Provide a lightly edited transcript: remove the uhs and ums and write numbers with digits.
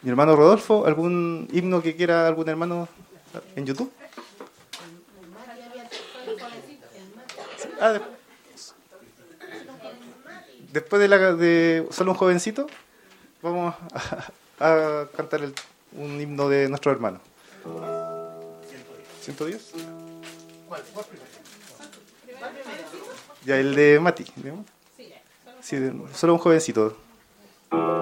Mi hermano Rodolfo, ¿algún himno que quiera algún hermano en YouTube? Ah, después de solo un jovencito, vamos a cantar un himno de nuestro hermano. ¿110? ¿Cuál primero? Ya, el de Mati, ¿no? Sí, solo un jovencito.